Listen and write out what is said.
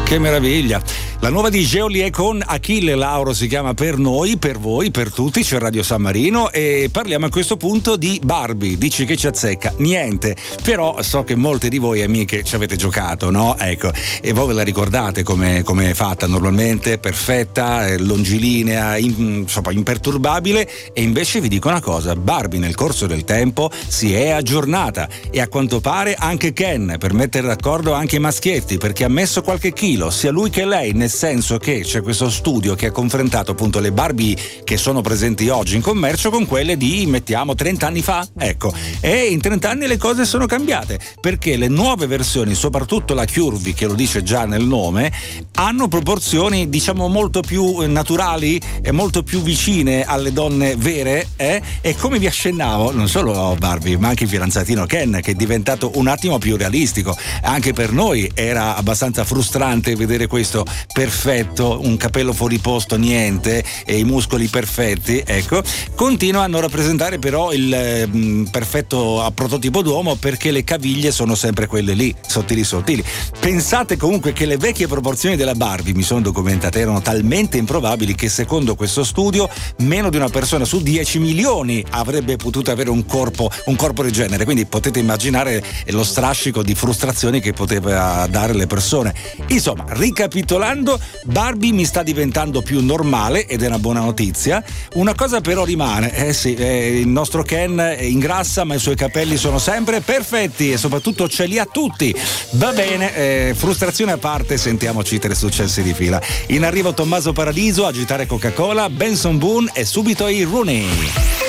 Che meraviglia. La nuova di Geolier con Achille Lauro si chiama Per noi, per voi, per tutti, c'è Radio San Marino e parliamo a questo punto di Barbie. Dici che ci azzecca? Niente, però so che molte di voi amiche ci avete giocato, no? Ecco, e voi ve la ricordate come è fatta normalmente, perfetta, longilinea, insomma imperturbabile, e invece vi dico una cosa, Barbie nel corso del tempo si è aggiornata e a quanto pare anche Ken, per mettere d'accordo anche i maschietti, perché ha messo qualche chilo, sia lui che lei, nel senso che c'è questo studio che ha confrontato appunto le Barbie che sono presenti oggi in commercio con quelle di, mettiamo, 30 anni fa, ecco, e in 30 anni le cose sono cambiate, perché le nuove versioni, soprattutto la Curvy, che lo dice già nel nome, hanno proporzioni diciamo molto più naturali e molto più vicine alle donne vere, e come vi accennavo, non solo Barbie ma anche il fidanzatino Ken, che è diventato un attimo più realistico. Anche per noi era abbastanza frustrante vedere questo perfetto, un capello fuori posto, niente, e i muscoli perfetti, ecco. Continuano a rappresentare però il perfetto prototipo d'uomo, perché le caviglie sono sempre quelle lì, sottili. Pensate comunque che le vecchie proporzioni della Barbie, mi sono documentate, erano talmente improbabili che secondo questo studio meno di una persona su 10 milioni avrebbe potuto avere un corpo del genere, quindi potete immaginare lo strascico di frustrazioni che poteva dare le persone. Insomma, ricapitolando, Barbie mi sta diventando più normale ed è una buona notizia. Una cosa però rimane, il nostro Ken ingrassa ma i suoi capelli sono sempre perfetti e soprattutto ce li ha tutti. Va bene, frustrazione a parte, sentiamoci 3 successi di fila. In arrivo Tommaso Paradiso, Agitare Coca-Cola, Benson Boone e subito i Rooney.